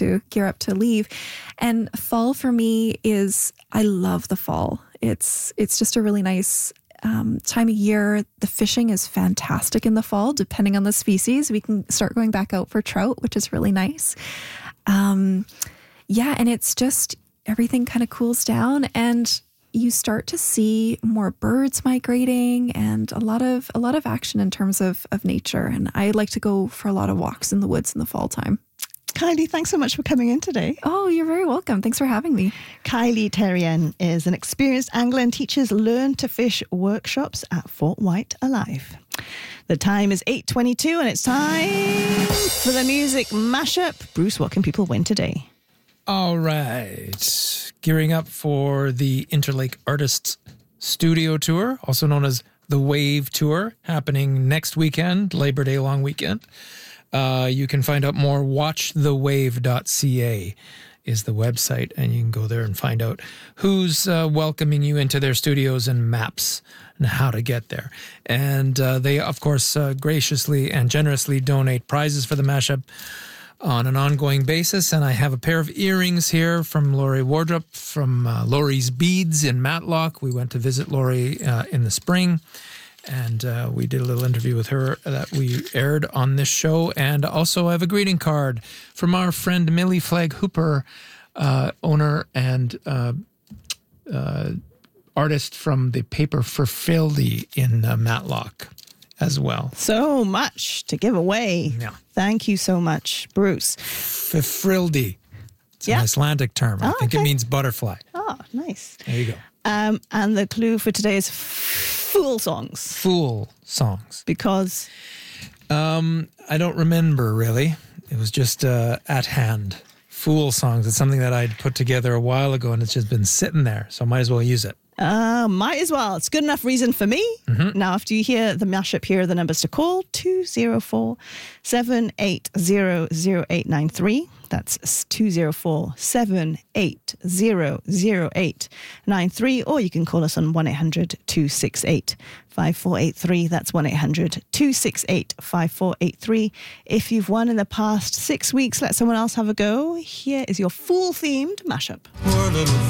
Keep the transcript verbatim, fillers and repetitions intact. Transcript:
to gear up to leave. And fall for me is, I love the fall. It's it's just a really nice um, time of year. The fishing is fantastic in the fall, depending on the species. We can start going back out for trout, which is really nice. Um, yeah, and it's just everything kind of cools down, and you start to see more birds migrating and a lot of a lot of action in terms of, of nature. And I like to go for a lot of walks in the woods in the fall time. Kylie, thanks so much for coming in today. Oh, you're very welcome. Thanks for having me. Kylie Terrien is an experienced angler and teaches Learn to Fish workshops at Fort White Alive. The time is eight twenty-two and it's time for the music mashup. Bruce, what can people win today? All right. Gearing up for the Interlake Artists Studio Tour, also known as the Wave Tour, happening next weekend, Labor Day long weekend. Uh, you can find out more. watch the wave dot c a is the website, and you can go there and find out who's uh, welcoming you into their studios and maps and how to get there. And uh, they, of course, uh, graciously and generously donate prizes for the mashup on an ongoing basis. And I have a pair of earrings here from Laurie Wardrop from uh, Laurie's Beads in Matlock. We went to visit Laurie uh, in the spring, and uh, we did a little interview with her that we aired on this show. And also I have a greeting card from our friend Millie Flagg Hooper, uh, owner and uh, uh, artist from the Paper for Fildy in uh, Matlock as well. So much to give away. Yeah. Thank you so much, Bruce. Fifrildi. It's Yeah. an Icelandic term. I Oh, think okay. it means butterfly. Oh, nice. There you go. Um, and the clue for today is fool songs. Fool songs. Because Um, I don't remember, really. It was just uh, at hand. Fool songs. It's something that I'd put together a while ago, and it's just been sitting there, so I might as well use it. Uh, might as well. It's good enough reason for me. Mm-hmm. Now, after you hear the mashup, here are the numbers to call: two zero four, seven eight zero, zero eight nine three. That's two zero four, seven eight zero, zero eight nine three. Or you can call us on one eight hundred, two six eight, five four eight three. That's one eight hundred, two six eight, five four eight three. If you've won in the past six weeks, let someone else have a go. Here is your Fool-themed mashup. Poor little